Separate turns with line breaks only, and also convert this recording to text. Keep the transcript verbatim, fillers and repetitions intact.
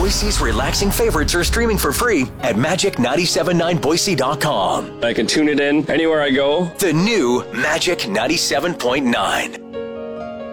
Boise's relaxing favorites are streaming for free at magic nine seven nine boise dot com.
I can tune it in anywhere I go.
The new Magic ninety-seven point nine.